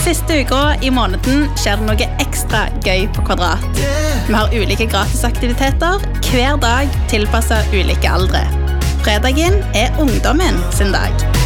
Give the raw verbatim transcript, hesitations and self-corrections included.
Siste uka i måneden skjer det noe ekstra gøy på Kvadrat. Vi har ulike gratisaktiviteter, hver dag tilpasset ulike aldre. Fredagen er ungdommen sin dag.